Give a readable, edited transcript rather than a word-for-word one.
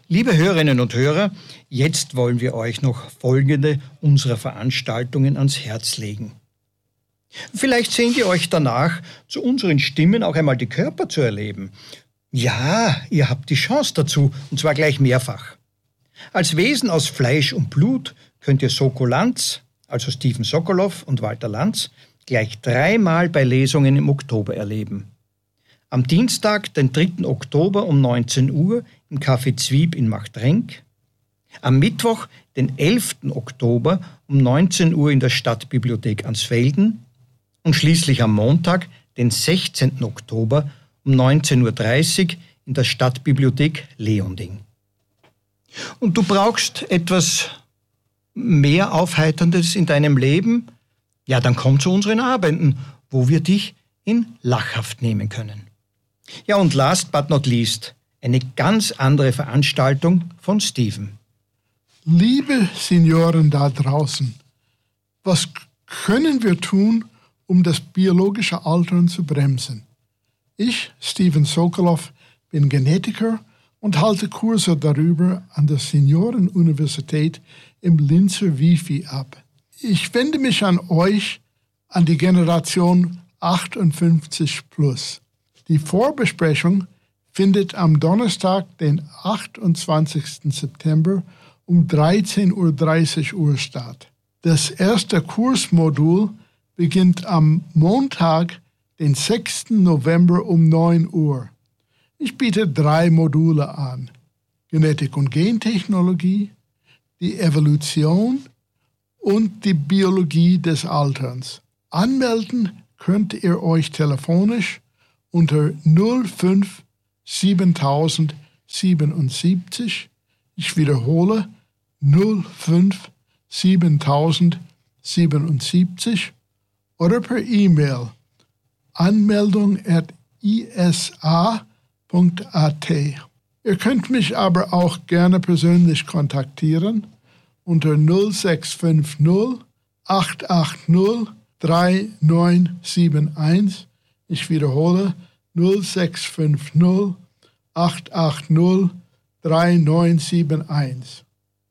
Liebe Hörerinnen und Hörer, jetzt wollen wir euch noch folgende unserer Veranstaltungen ans Herz legen. Vielleicht sehnt ihr euch danach, zu unseren Stimmen auch einmal die Körper zu erleben. Ja, ihr habt die Chance dazu, und zwar gleich mehrfach. Als Wesen aus Fleisch und Blut könnt ihr Soko Lanz, also Steven Sokolow und Walter Lanz, gleich 3-mal bei Lesungen im Oktober erleben. Am Dienstag, den 3. Oktober um 19 Uhr im Café Zwieb in Machtrenk. Am Mittwoch, den 11. Oktober um 19 Uhr in der Stadtbibliothek Ansfelden. Und schließlich am Montag, den 16. Oktober um 19.30 Uhr in der Stadtbibliothek Leonding. Und du brauchst etwas mehr Aufheiterndes in deinem Leben? Ja, dann komm zu unseren Abenden, wo wir dich in Lachhaft nehmen können. Ja, und last but not least, eine ganz andere Veranstaltung von Steven. Liebe Senioren da draußen, was können wir tun, um das biologische Altern zu bremsen? Ich, Steven Sokolow, bin Genetiker und halte Kurse darüber an der Seniorenuniversität im Linzer Wifi ab. Ich wende mich an euch, an die Generation 58+. Die Vorbesprechung findet am Donnerstag, den 28. September um 13.30 Uhr statt. Das erste Kursmodul beginnt am Montag, den 6. November um 9 Uhr. Ich biete 3 Module an: Genetik und Gentechnologie, die Evolution und die Biologie des Alterns. Anmelden könnt ihr euch telefonisch unter 05 7077, ich wiederhole, 05 7077 oder per E-Mail anmeldung@isa.at. Ihr könnt mich aber auch gerne persönlich kontaktieren unter 0650 880 3971. Ich wiederhole 0650 880 3971.